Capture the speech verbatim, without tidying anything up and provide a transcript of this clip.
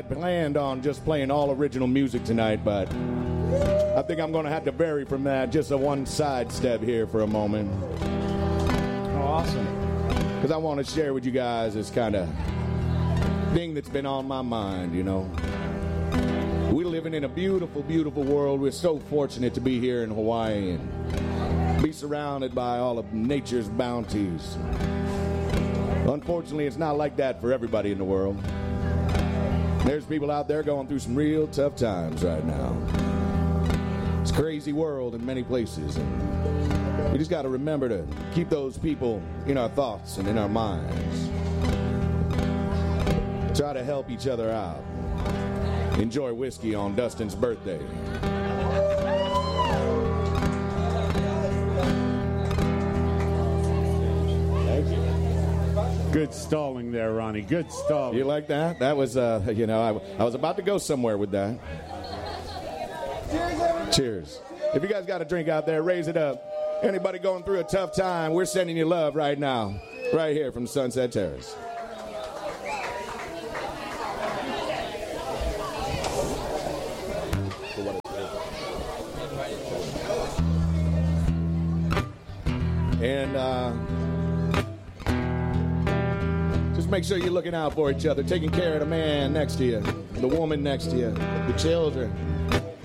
had planned on just playing all original music tonight, but I think I'm going to have to vary from that. Just a one sidestep here for a moment. Oh, awesome. Because I want to share with you guys this kind of thing that's been on my mind, you know. We're living in a beautiful, beautiful world. We're so fortunate to be here in Hawaii and be surrounded by all of nature's bounties. Unfortunately, it's not like that for everybody in the world. There's people out there going through some real tough times right now. It's a crazy world in many places. And we just got to remember to keep those people in our thoughts and in our minds. Try to help each other out. Enjoy whiskey on Dustin's birthday. Good stalling there, Ronnie. Good stalling. You like that? That was, uh, you know, I, I was about to go somewhere with that. Cheers. Cheers. If you guys got a drink out there, raise it up. Anybody going through a tough time, we're sending you love right now. Right here from Sunset Terrace. And, uh... make sure you're looking out for each other, taking care of the man next to you, the woman next to you, the children.